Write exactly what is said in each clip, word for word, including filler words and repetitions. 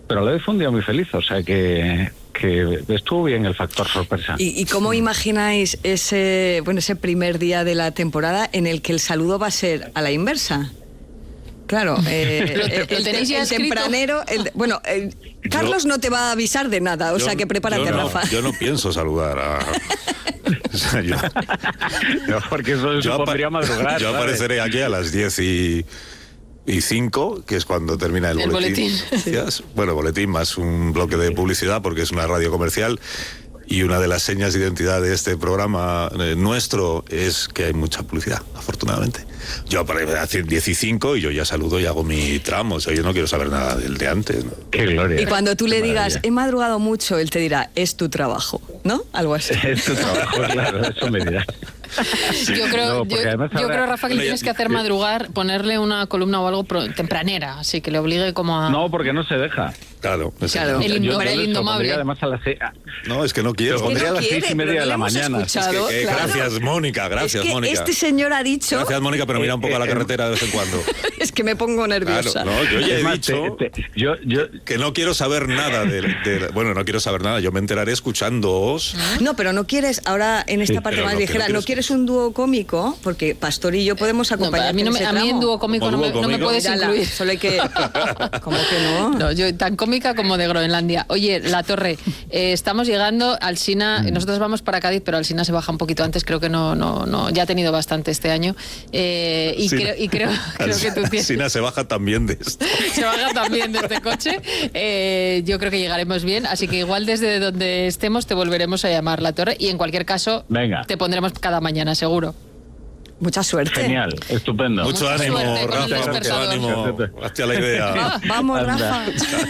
pero a la vez fue un día muy feliz, o sea que, que estuvo bien el factor sorpresa. ¿Y, y cómo imagináis ese, bueno, ese primer día de la temporada en el que el saludo va a ser a la inversa? Claro, eh, el, el, el, el tempranero, el, bueno, el, Carlos yo, no te va a avisar de nada, o yo, sea que prepárate, yo no, Rafa. Yo no pienso saludar a... O sea, yo, no, porque eso yo supondría madrugar. Yo ¿sabes? apareceré aquí a las diez y... y cinco, que es cuando termina el, el boletín. boletín. Bueno, boletín más un bloque de publicidad, porque es una radio comercial, y una de las señas de identidad de este programa eh, nuestro es que hay mucha publicidad, afortunadamente. Yo aparezco a diez y cinco y yo ya saludo y hago mi tramo, o sea, yo no quiero saber nada del de antes, ¿no? Qué gloria. Y cuando tú Qué le maravilla. digas, he madrugado mucho, él te dirá, es tu trabajo, ¿no? Algo así. Es tu trabajo, claro, eso me dirá. Sí. Yo creo, No, yo, además yo ahora... creo, Rafa, que le tienes que hacer madrugar, ponerle una columna o algo pro, tempranera, así que le obligue como a... No, porque no se deja. Claro, Claro. El, Yo- indo- yo el lo indomable. pondría además a las seis. No, es que no quiero. Lo pondría a las quiere, seis y media pero de la lo hemos mañana. escuchado. Es que, eh, Claro. Gracias, Mónica, gracias, es que Mónica. este señor ha dicho... Gracias, Mónica, pero mira un poco a la Eh, eh, carretera de vez en cuando. Es que me pongo nerviosa. Claro, no, yo ya Es he más, dicho te- te- yo, yo, que no quiero saber nada de, de- bueno, no quiero saber nada, yo me enteraré escuchándoos. No, pero no quieres, ahora en esta Sí, parte pero más lo que ligera, no ¿no quieres- quieres un dúo cómico? Porque Pastor y yo podemos No, pero acompañar a mí, no me- a mí en dúo cómico, ¿Como no, me, dúo no me cómico? puedes incluir. Solo hay que... ¿Cómo que no? No, yo tan cómica como de Groenlandia. Oye, La Torre, eh, estamos llegando, Alsina, nosotros vamos para Cádiz, pero Alsina se baja un poquito antes, creo que no, no, no, ya ha tenido bastante este año. Eh, y, Sina- creo, y creo, creo que tú tienes... Sina se baja también de esto. Se baja también de este coche. Eh, yo creo que llegaremos bien, así que igual desde donde estemos te volveremos a llamar, La Torre, y en cualquier caso Venga. te pondremos cada mañana, seguro. Mucha suerte. genial, estupendo. Mucho Mucha ánimo, suerte con el Rafa, mucho despertador. ánimo. Hazte a la idea. Va- vamos, Anda. Rafa.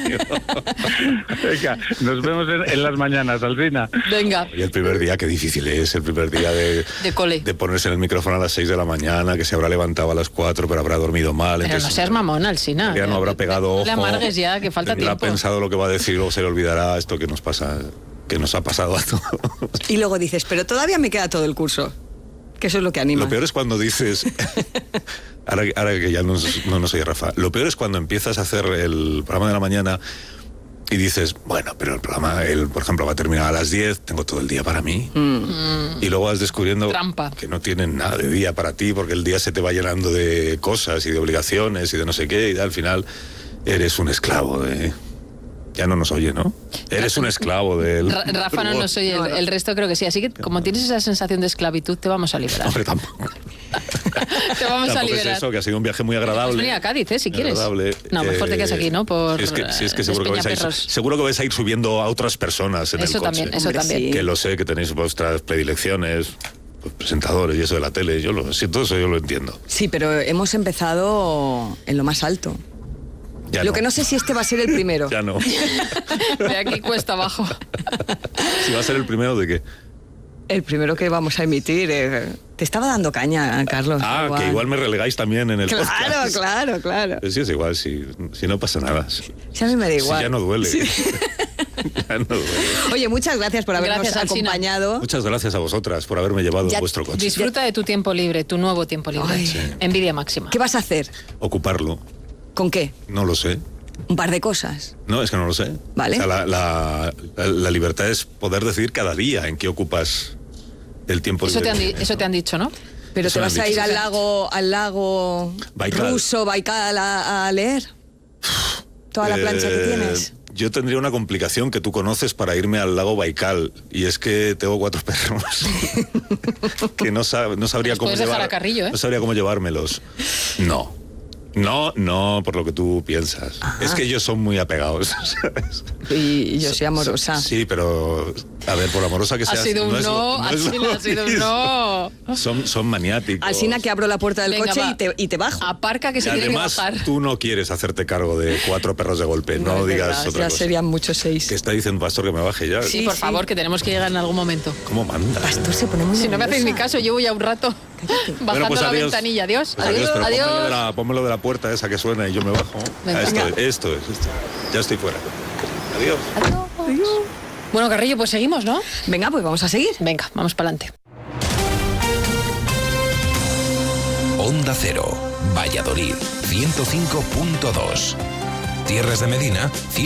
Venga, nos vemos en, en las mañanas, Alsina. Venga, Y el primer día, qué difícil es, el primer día de, de cole. de ponerse en el micrófono a las seis de la mañana, que se habrá levantado a las cuatro, pero habrá dormido mal. Pero no entonces, seas mamón, Alsina. Ya no habrá pegado ojo. No le amargues ya, que falta tendrá tiempo. pensado lo que va a decir, luego se le olvidará esto que nos pasa, que nos ha pasado a todos. Y luego dices, pero todavía me queda todo el curso. Que eso es lo que anima. Lo peor es cuando dices, ahora, ahora que ya no, no, no soy Rafa, lo peor es cuando empiezas a hacer el programa de la mañana y dices, bueno, pero el programa, el, por ejemplo, va a terminar a las diez, tengo todo el día para mí. Mm. Y luego vas descubriendo Trampa. que no tienen nada de día para ti, porque el día se te va llenando de cosas y de obligaciones y de no sé qué, y al final eres un esclavo de... Ya no nos oye, ¿no? Eres un esclavo del... Ra- Rafa no nos oye, el, el resto creo que sí. Así que como tienes esa sensación de esclavitud, te vamos a liberar. Hombre, tampoco. Te vamos a Tampoco liberar. es eso, que ha sido un viaje muy Puedes agradable. venir a Cádiz, ¿eh? Si quieres. Agradable. No, mejor te quedas aquí, ¿no? Por Si es que, si es que eh, seguro, que vais a ir, Despeñaperros. seguro que vais a ir subiendo a otras personas en Eso el coche. también, eso Hombre, también. sí. Que lo sé, que tenéis vuestras predilecciones, pues, presentadores y eso de la tele. Yo lo siento, eso yo lo entiendo. Sí, pero hemos empezado en lo más alto. Ya Lo que no sé si este va a ser el primero. Ya no. De aquí cuesta abajo. Si va a ser el primero de qué. El primero que vamos a emitir. eh, Te estaba dando caña, Carlos. Ah, que igual me relegáis también en el Claro, podcast. claro, claro. Sí, es igual, si, si no pasa nada. Si, Si a mí me da igual. si ya no duele. Sí. Ya no duele. Oye, muchas gracias por habernos Gracias, Alsina. acompañado. Muchas gracias a vosotras por haberme llevado Ya en vuestro coche. Disfruta de tu tiempo libre, tu nuevo tiempo libre. Ay. Sí. Envidia máxima. ¿Qué vas a hacer? Ocuparlo. ¿Con qué? No lo sé. Un par de cosas. No, es que no lo sé. Vale. O sea, la, la, la- la libertad es poder decidir cada día en qué ocupas el tiempo Eso te, libre. han, di- eso te han dicho, ¿no? Pero Eso te me vas han a ir dicho. al lago, al lago Baikal. ruso, Baikal, a, a leer. Toda la plancha que Eh, tienes. Yo tendría una complicación que tú conoces para irme al lago Baikal, y es que tengo cuatro perros que no, sab- no sabría Los cómo puedes dejar llevar- a Carrillo, ¿eh? no sabría cómo llevármelos. No. No, no, por lo que tú piensas. Es que ellos son muy apegados, ¿sabes? Y, y yo soy amorosa. Sí, pero a ver, por amorosa que Ha seas, sido un es lo- no, no es lo Alsina, ha sido un no. mismo. Son, son maniáticos. Alsina, que abro la puerta del Venga, coche va. y te, y te bajo. Aparca que Y se tiene que además, bajar. tú no quieres hacerte cargo de cuatro perros de golpe, no, es digas verdad, otra ya cosa. serían muchos seis. Que está diciendo Pastor que me baje ya. Sí, Sí, por sí. favor, que tenemos que llegar en algún momento. ¿Cómo manda? Pastor se pone muy Si no me hacéis ni nerviosa. caso, llevo ya un rato bajando Bueno, pues la adiós. ventanilla. Adiós, Pues adiós, pero adiós. Pónmelo de, la, pónmelo de la puerta esa que suena y yo me bajo. Venga. Ah, esto, Venga. es, esto es, esto. Ya estoy fuera. Adiós. Adiós. Bueno, Carrillo, pues seguimos, ¿no? Venga, pues vamos a seguir. Venga, vamos para adelante. Onda Cero, Valladolid, ciento cinco punto dos. Tierras de Medina,